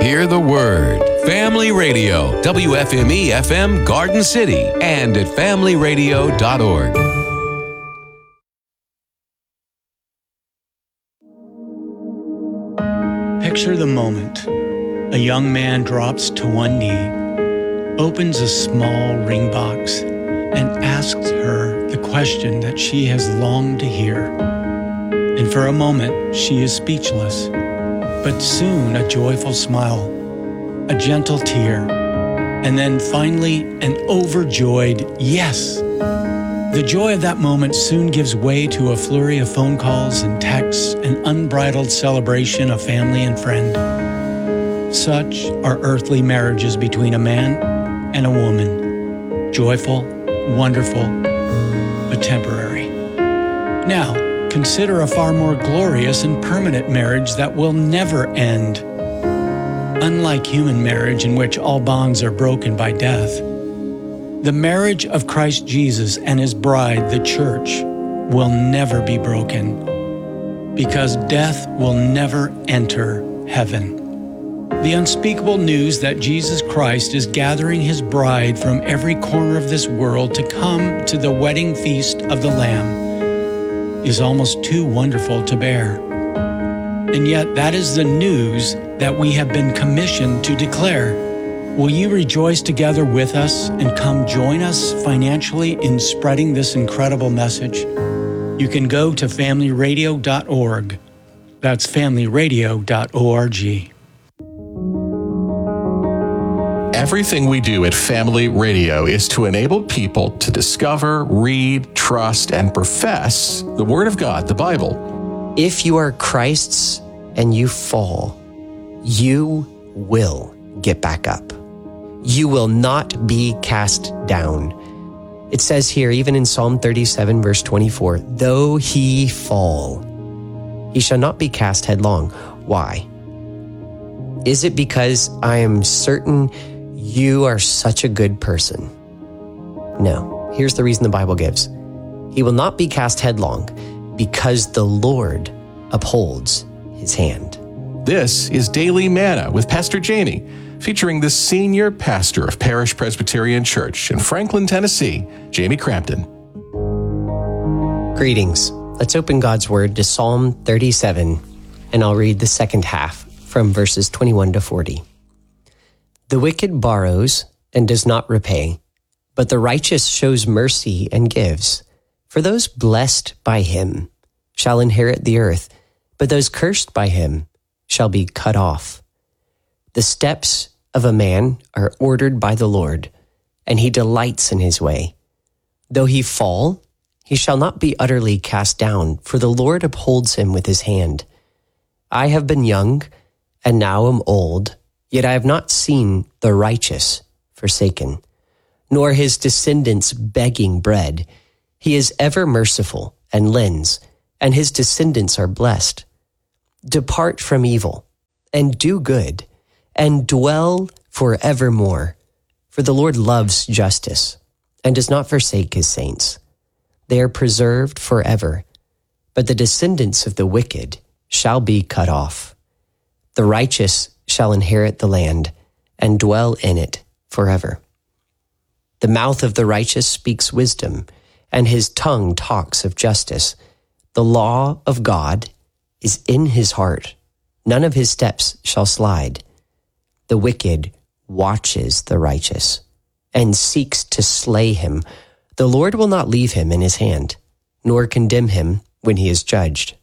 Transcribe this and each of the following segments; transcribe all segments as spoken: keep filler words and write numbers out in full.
Hear the word. Family Radio, W F M E F M Garden City, and at family radio dot org. Picture the moment. A young man drops to one knee, opens a small ring box, and asks her the question that she has longed to hear. And for a moment, she is speechless. But soon a joyful smile, a gentle tear, and then finally an overjoyed yes. The joy of that moment soon gives way to a flurry of phone calls and texts, an unbridled celebration of family and friend. Such are earthly marriages between a man and a woman. Joyful, wonderful, but temporary. Now, consider a far more glorious and permanent marriage that will never end. Unlike human marriage, in which all bonds are broken by death, the marriage of Christ Jesus and his bride, the church, will never be broken, because death will never enter heaven. The unspeakable news that Jesus Christ is gathering his bride from every corner of this world to come to the wedding feast of the Lamb is almost too wonderful to bear. And yet that is the news that we have been commissioned to declare. Will you rejoice together with us and come join us financially in spreading this incredible message? You can go to family radio dot org. That's family radio dot org. Everything we do at Family Radio is to enable people to discover, read, trust, and profess the Word of God, the Bible. If you are Christ's and you fall, you will get back up. You will not be cast down. It says here, even in Psalm thirty-seven, verse twenty-four, though he fall, he shall not be cast headlong. Why? Is it because I am certain you are such a good person? No. Here's the reason the Bible gives. He will not be cast headlong because the Lord upholds his hand. This is Daily Manna with Pastor Jamie, featuring the senior pastor of Parish Presbyterian Church in Franklin, Tennessee, Jamie Crampton. Greetings. Let's open God's Word to Psalm thirty-seven, and I'll read the second half from verses twenty-one to forty. The wicked borrows and does not repay, but the righteous shows mercy and gives. For those blessed by him shall inherit the earth, but those cursed by him shall be cut off. The steps of a man are ordered by the Lord, and he delights in his way. Though he fall, he shall not be utterly cast down, for the Lord upholds him with his hand. I have been young, and now am old, yet I have not seen the righteous forsaken, nor his descendants begging bread. He is ever merciful and lends, and his descendants are blessed. Depart from evil, and do good, and dwell forevermore. For the Lord loves justice, and does not forsake his saints. They are preserved forever, but the descendants of the wicked shall be cut off. The righteous shall inherit the land, and dwell in it forever. The mouth of the righteous speaks wisdom, and his tongue talks of justice. The law of God is in his heart. None of his steps shall slide. The wicked watches the righteous, and seeks to slay him. The Lord will not leave him in his hand, nor condemn him when he is judged.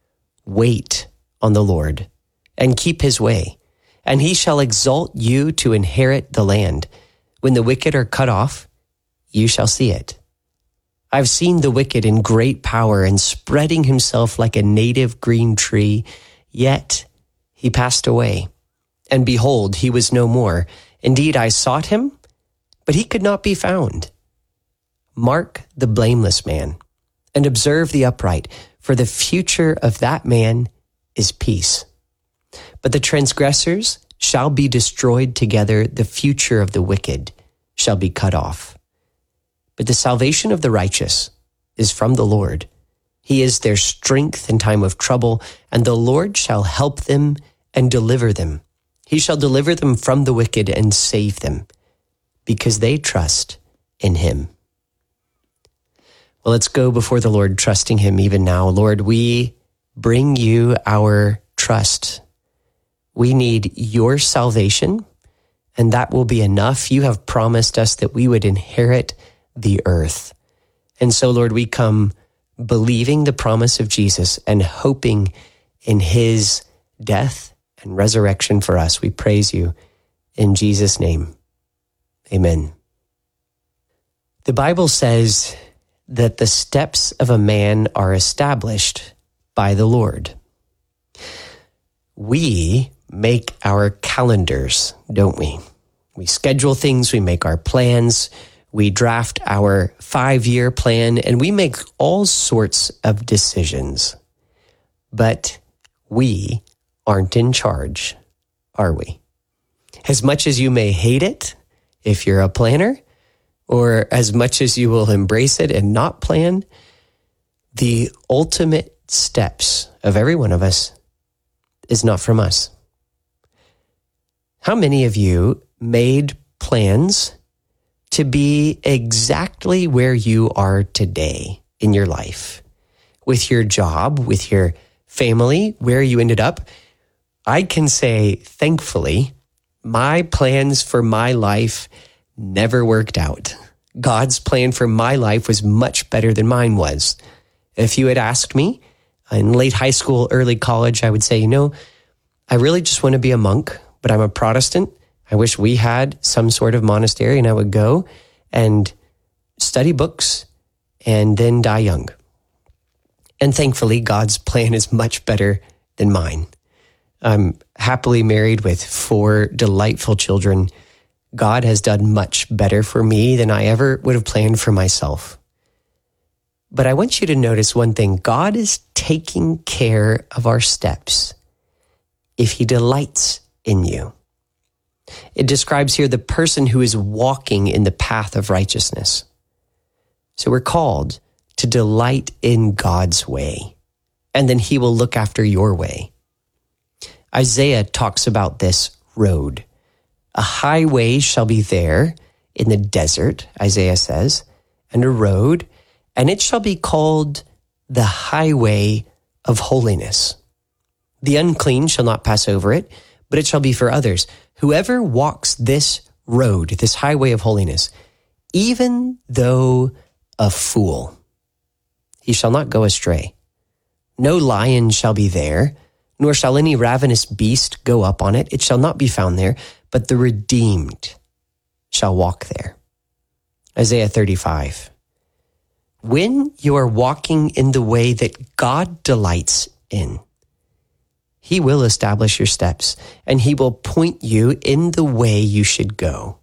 Wait on the Lord, and keep his way, and he shall exalt you to inherit the land. When the wicked are cut off, you shall see it. I've seen the wicked in great power and spreading himself like a native green tree, yet he passed away. And behold, he was no more. Indeed, I sought him, but he could not be found. Mark the blameless man, and observe the upright, for the future of that man is peace. But the transgressors shall be destroyed together, the future of the wicked shall be cut off. But the salvation of the righteous is from the Lord. He is their strength in time of trouble, and the Lord shall help them and deliver them. He shall deliver them from the wicked and save them, because they trust in him. Well, let's go before the Lord, trusting him even now. Lord, we bring you our trust. We need your salvation, and that will be enough. You have promised us that we would inherit the earth. And so, Lord, we come believing the promise of Jesus and hoping in his death and resurrection for us. We praise you in Jesus' name. Amen. The Bible says that the steps of a man are established by the Lord. We make our calendars, don't we? We schedule things, we make our plans, we draft our five-year plan, and we make all sorts of decisions. But we aren't in charge, are we? As much as you may hate it, if you're a planner, or as much as you will embrace it and not plan, the ultimate steps of every one of us is not from us. How many of you made plans to be exactly where you are today in your life, with your job, with your family, where you ended up? I can say, thankfully, my plans for my life never worked out. God's plan for my life was much better than mine was. If you had asked me in late high school, early college, I would say, you know, I really just want to be a monk, but I'm a Protestant. I wish we had some sort of monastery, and I would go and study books and then die young. And thankfully, God's plan is much better than mine. I'm happily married with four delightful children. God has done much better for me than I ever would have planned for myself. But I want you to notice one thing. God is taking care of our steps if he delights in you. It describes here the person who is walking in the path of righteousness. So we're called to delight in God's way, and then he will look after your way. Isaiah talks about this road. A highway shall be there in the desert, Isaiah says, and a road, and it shall be called the highway of holiness. The unclean shall not pass over it, but it shall be for others. Whoever walks this road, this highway of holiness, even though a fool, he shall not go astray. No lion shall be there, nor shall any ravenous beast go up on it. It shall not be found there, but the redeemed shall walk there. Isaiah thirty-five. When you are walking in the way that God delights in, he will establish your steps, and he will point you in the way you should go.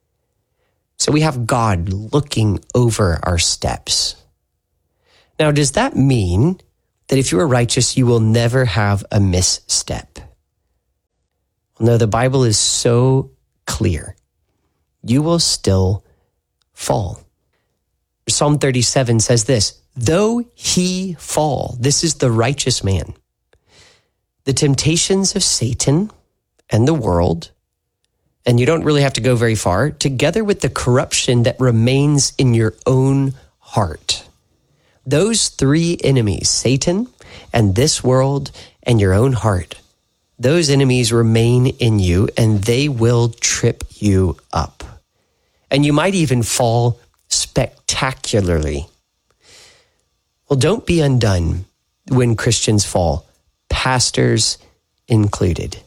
So we have God looking over our steps. Now, does that mean that if you are righteous, you will never have a misstep? No, the Bible is so clear. You will still fall. Psalm thirty-seven says this, though he fall, this is the righteous man, the temptations of Satan and the world, and you don't really have to go very far, together with the corruption that remains in your own heart. Those three enemies, Satan and this world and your own heart, those enemies remain in you, and they will trip you up. And you might even fall spectacularly. Well, don't be undone when Christians fall, pastors included.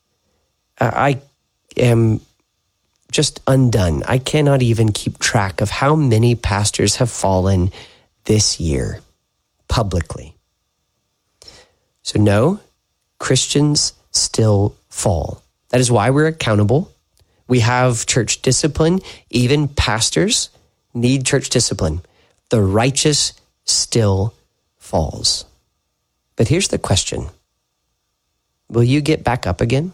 I am just undone. I cannot even keep track of how many pastors have fallen this year publicly. So no, Christians still fall. That is why we're accountable. We have church discipline. Even pastors need church discipline. The righteous still falls. But here's the question. Will you get back up again?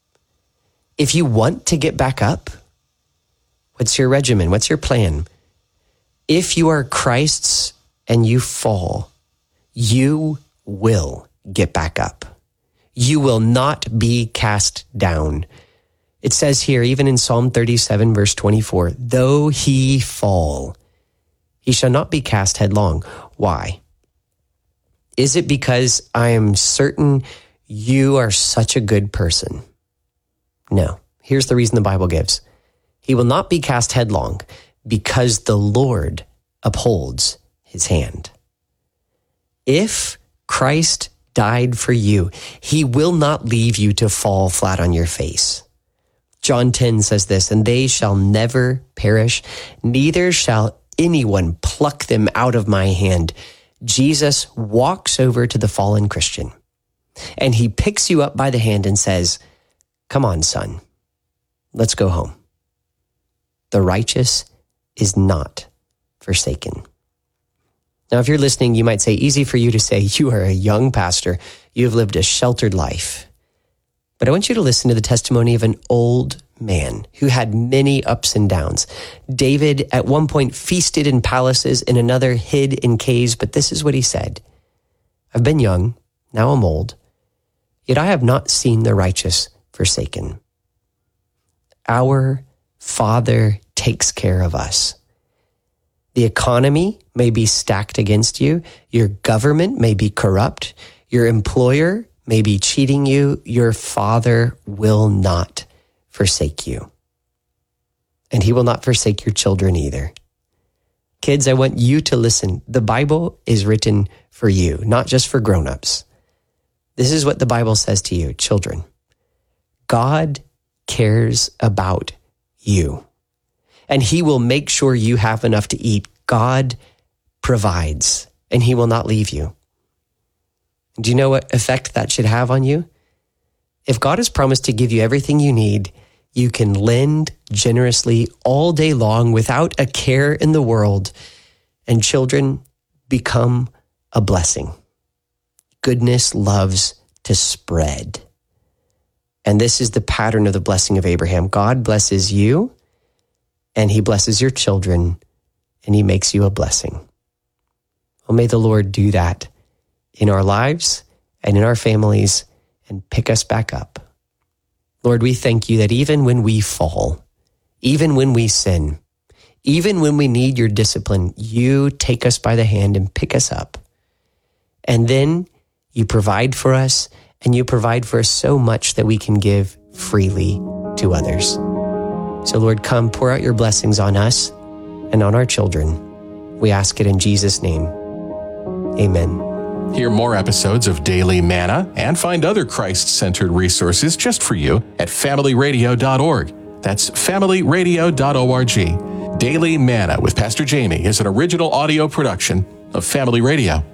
If you want to get back up, what's your regimen? What's your plan? If you are Christ's and you fall, you will get back up. You will not be cast down. It says here, even in Psalm thirty-seven, verse twenty-four, though he fall, he shall not be cast headlong. Why? Is it because I am certain you are such a good person? No. Here's the reason the Bible gives. He will not be cast headlong because the Lord upholds his hand. If Christ died for you, he will not leave you to fall flat on your face. John ten says this, and they shall never perish, neither shall anyone pluck them out of my hand. Jesus walks over to the fallen Christian, and he picks you up by the hand and says, come on, son, let's go home. The righteous is not forsaken. Now, if you're listening, you might say, easy for you to say, you are a young pastor. You have lived a sheltered life. But I want you to listen to the testimony of an old man who had many ups and downs. David at one point feasted in palaces, in another hid in caves, but this is what he said. I've been young, now I'm old, yet I have not seen the righteous forsaken. Our Father takes care of us. The economy may be stacked against you. Your government may be corrupt. Your employer may be cheating you. Your Father will not forsake you. And he will not forsake your children either. Kids, I want you to listen. The Bible is written for you, not just for grown-ups. This is what the Bible says to you, children. God cares about you, and he will make sure you have enough to eat. God provides, and he will not leave you. Do you know what effect that should have on you? If God has promised to give you everything you need, you can lend generously all day long without a care in the world, and children become a blessing. Goodness loves to spread. And this is the pattern of the blessing of Abraham. God blesses you, and he blesses your children, and he makes you a blessing. Well, may the Lord do that in our lives and in our families and pick us back up. Lord, we thank you that even when we fall, even when we sin, even when we need your discipline, you take us by the hand and pick us up. And then you provide for us, and you provide for us so much that we can give freely to others. So Lord, come pour out your blessings on us and on our children. We ask it in Jesus' name. Amen. Hear more episodes of Daily Manna and find other Christ-centered resources just for you at family radio dot org. That's family radio dot org. Daily Manna with Pastor Jamie is an original audio production of Family Radio.